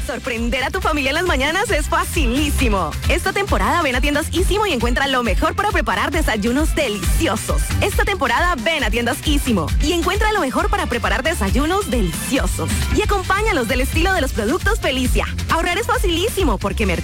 Sorprender a tu familia en las mañanas es facilísimo. Esta temporada ven a tiendas Ísimo y encuentra lo mejor para preparar desayunos deliciosos. Esta temporada ven a tiendas Ísimo y encuentra lo mejor para preparar desayunos deliciosos. Y acompáñalos del estilo de los productos Felicia. Ahorrar es facilísimo porque